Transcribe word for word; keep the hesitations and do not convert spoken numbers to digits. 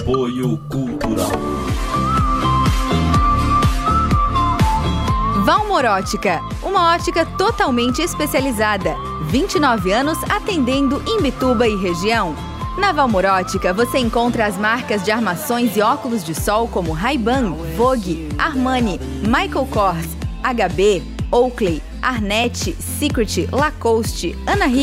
Apoio Cultural. Valmor Ótica, uma ótica totalmente especializada. vinte e nove anos atendendo Imbituba e região. Na Valmor Ótica você encontra as marcas de armações e óculos de sol como Ray-Ban, Vogue, Armani, Michael Kors, H B, Oakley, Arnett, Secret, Lacoste, Ana